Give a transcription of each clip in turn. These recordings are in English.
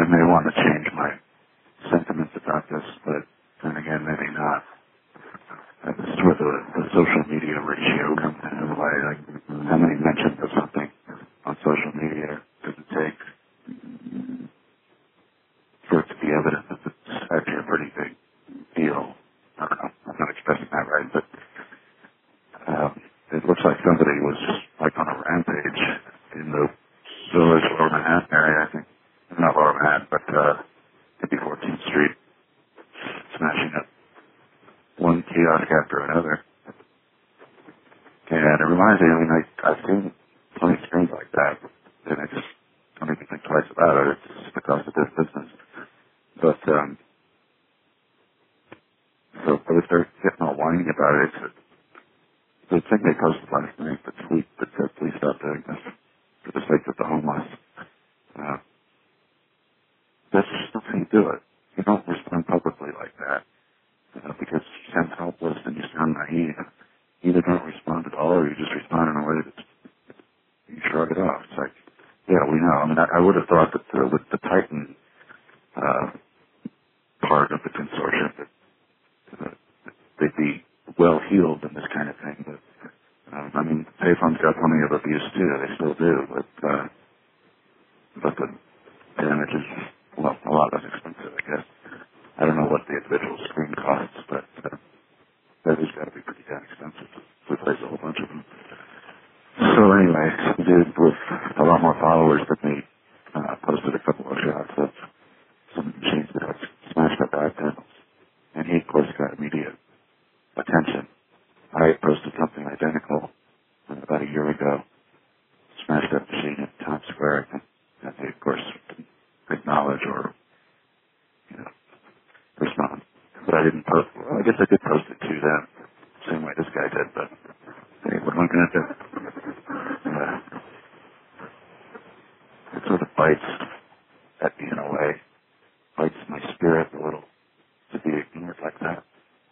may want to change my sentiments about this, but then again, maybe not. This is where the social media ratio comes into play. Like, how many mentions of something on social media does it take for it to be evident that it's actually a pretty big deal? I don't know. I'm not expressing that right, but it looks like somebody was like on a rampage in the village, Lower Manhattan area, I think. Not Lower Manhattan, but 14th Street, smashing up one kiosk after another. And it reminds me, I mean, I've seen plenty of screens like that, and I just don't even think twice about it. It's just the cost of this business. But, but if they're getting all whiny about it, it's the thing they posted last night, the tweet that said, please stop doing this for the sake of the homeless. That's just not how you do it. You don't respond publicly like that because you sound helpless and you sound naive. You either don't respond at all or you just respond in a way that you shrug it off. It's like, yeah, we know. I mean, I would have thought that with the Titan part of the consortium that they'd be well-heeled in this kind of thing. But, I mean, payphone's got plenty of abuse too. They still do. But the damage is, well, a lot less expensive, I guess. I don't know what the individual screen costs, but that has got to be pretty damn expensive to replace a whole bunch of them. So anyway, some dude with a lot more followers than me posted a couple of shots of some machines that had smashed up back panels. And he, of course, got immediate attention. I had posted something identical about a year ago, smashed up machine in Times Square, and they, of course, didn't acknowledge or, respond. But I didn't post, well, I guess I did post it to them, same way this guy did, but hey, what am I going to do? It sort of bites at me in a way, bites my spirit a little to be ignored like that.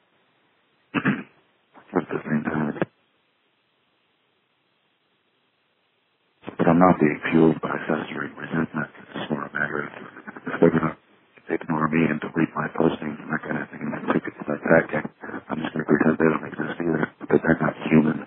But at the same time, but I'm not being fueled by festering resentment. It's more a matter of if they're going to ignore me and delete my postings and that kind of thing, and then take it to that tactic, I'm just going to pretend they don't exist either, because they're not human.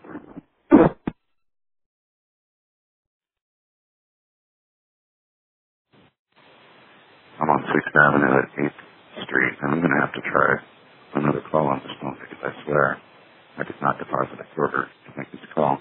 I'm on 6th Avenue at 8th Street, and I'm going to have to try another call on this phone because I swear I did not deposit a quarter to make this call.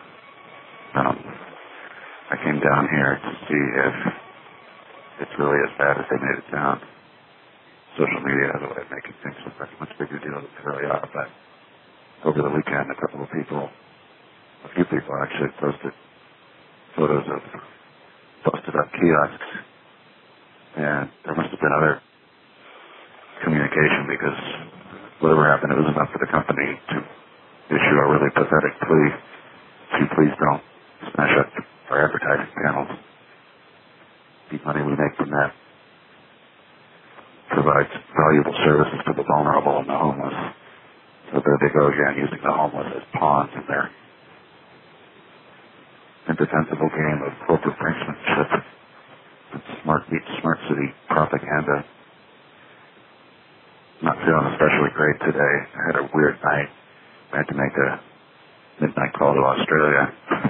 I came down here to see if it's really as bad as they made it sound. Social media has a way of making things look like a much bigger deal than they really are, but over the weekend, a few people actually posted photos of busted up kiosks, and there must have been other communication because whatever happened, it was enough for the company to issue a really pathetic plea to please don't smash up our advertising panels. The money we make from that provides valuable services to the vulnerable and the homeless. So there they go again, using the homeless as pawns in their indefensible game of corporate brinksmanship and smart city propaganda. Not feeling especially great today. I had a weird night. I had to make a midnight call to Australia.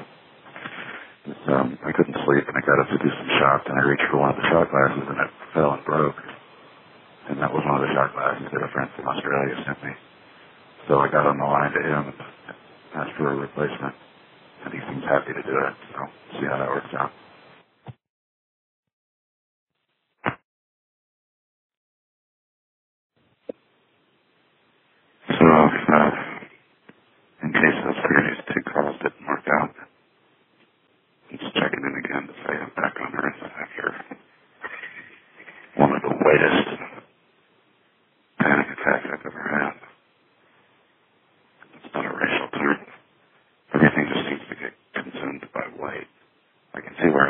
I couldn't sleep, and I got up to do some shots, and I reached for one of the shot glasses, and it fell and broke. And that was one of the shot glasses that a friend from Australia sent me. So I got on the line to him and asked for a replacement, and he seems happy to do it. So see how that works out. So in case those previous two calls didn't work out, I'm just checking in again to say I'm back on Earth after one of the latest panic attacks I've ever had. It's not a racial term. Everything just seems to get consumed by white. I can see where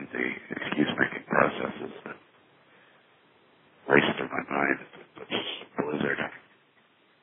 the excuse-making processes that race through my mind.